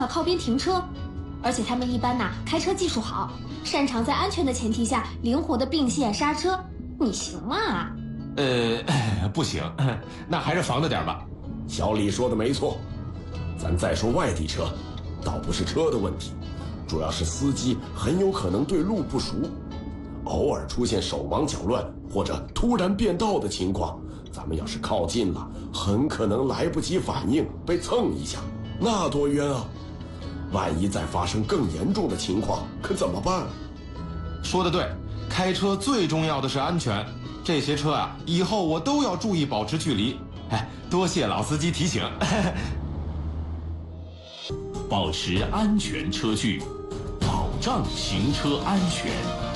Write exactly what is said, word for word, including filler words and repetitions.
靠边停车，而且他们一般呐开车技术好，擅长在安全的前提下灵活的并线刹车。你行吗？ 呃，不行，那还是防着点吧。 小李说的没错，咱再说外地车，倒不是车的问题，主要是司机很有可能对路不熟，偶尔出现手忙脚乱或者突然变道的情况，咱们要是靠近了，很可能来不及反应，被蹭一下，那多冤啊！万一再发生更严重的情况，可怎么办？ 说得对，开车最重要的是安全。这些车啊，以后我都要注意保持距离。哎，多谢老司机提醒。 保持安全车距，保障行车安全。